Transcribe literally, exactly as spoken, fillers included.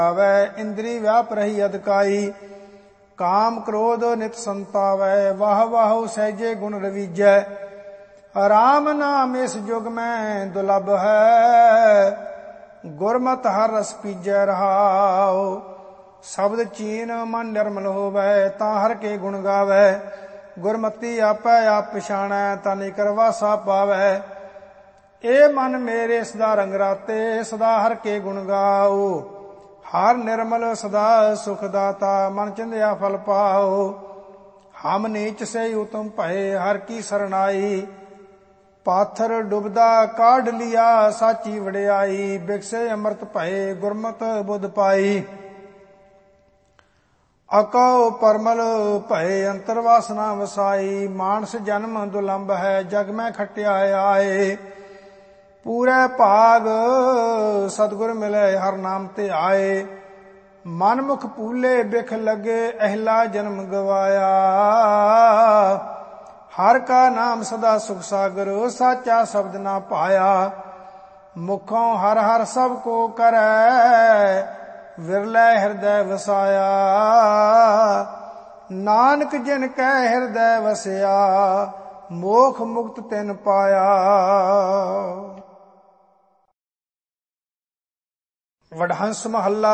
ਆਵੈ ਇੰਦਰੀ ਵਿਆਪ ਰਹੀ ਅਦਕਾਈ। ਕਾਮ ਕ੍ਰੋਧ ਨਿਤ ਸੰਤਾਵੈ ਵਾਹ ਵਾਹੁ ਸਹਿਜੇ ਗੁਣ ਰਵੀਜੈ। ਰਾਮ ਨਾਮ ਇਸ ਜੁਗ ਮੈਂ ਦੁਲਭ ਹੈ ਗੁਰਮਤਿ ਹਰ ਰਸ ਪੀਜੈ ਰਹਾਉ। ਸ਼ਬਦ ਚੀਨ ਮਨ ਨਿਰਮਲ ਹੋਵੈ ਤਾਂ ਹਰ ਕੇ ਗੁਣ ਗਾਵੈ। ਗੁਰਮਤੀ ਆਪੈ ਆਪ ਪਛਾਣੈ ਤਾਂ ਨਿਕਰ ਵਾਸਾ ਪਾਵੈ। ਇਹ ਮਨ ਮੇਰੇ ਸਦਾ ਰੰਗ ਰਾਤੇ ਸਦਾ ਹਰ ਕੇ ਗੁਣ ਗਾਉ। ਹਰ ਨਿਰਮਲ ਸਦਾ ਸੁਖ ਦਾਤਾ ਮਨ ਚਿੰਦਿਆ ਫਲ ਪਾਉ। ਹਮ ਨੀਚ ਸੇ ਉਤਮ ਭਏ ਹਰ ਕੀ ਸਰਣਾਈ। ਪਾਥਰ ਡੁਬਦਾ ਕਾਢ ਲਿਆ ਸਾਚੀ ਵਡਿਆਈ। ਬਿਕਸੇ ਅੰਮ੍ਰਿਤ ਭਏ ਗੁਰਮਤਿ ਬੁੱਧ ਪਾਈ। ਅਕਉ ਪਰਮਲ ਭਏ ਅੰਤਰ ਵਾਸਨਾ ਵਸਾਈ। ਮਾਨਸ ਜਨਮ ਦੁਲੰਭ ਹੈ ਜਗ ਮੈਂ ਖਟਿਆ ਆਏ। ਪੂਰੇ ਭਾਗ ਸਤਿਗੁਰ ਮਿਲੇ ਹਰ ਨਾਮ ਤੇ ਆਏ। ਮਨ ਮੁਖ ਪੂਲੇ ਬਿਖ ਲਗੇ ਅਹਿਲਾ ਜਨਮ ਗਵਾਇਆ। ਹਰ ਕਾ ਨਾਮ ਸਦਾ ਸੁਖ ਸਾਗਰ ਸਾਚਾ ਸ਼ਬਦ ਨਾ ਪਾਇਆ। ਮੁਖੋਂ ਹਰ ਹਰ ਸਭ ਕੋ ਕਰੈ ਵਿਰਲੇ ਹਿਰਦੈ ਵਸਾਇਆ। ਨਾਨਕ ਜਿਨ ਕੈ ਹਿਰਦੈ ਵਸਿਆ ਮੋਖ ਮੁਕਤ ਤਿਨ ਪਾਇਆ। ਵਡਹੰਸ ਮਹੱਲਾ